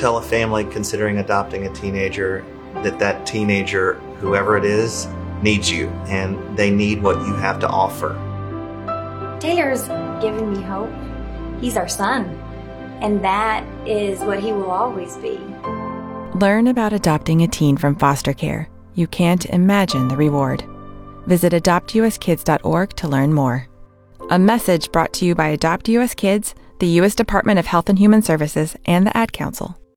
tell a family considering adopting a teenager that that teenager, whoever it is, needs you, and they need what you have to offer. Taylor's given me hope. He's our son, and that is what he will always be. Learn about adopting a teen from foster care. You can't imagine the reward. Visit adoptuskids.org to learn more. A message brought to you by Adopt US Kids, the U.S. Department of Health and Human Services, and the Ad Council.